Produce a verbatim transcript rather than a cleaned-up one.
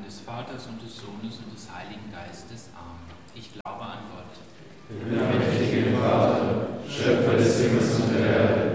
des Vaters und des Sohnes und des Heiligen Geistes. Amen. Ich glaube an Gott, den allmächtigen Vater, Schöpfer des Himmels und der Erde,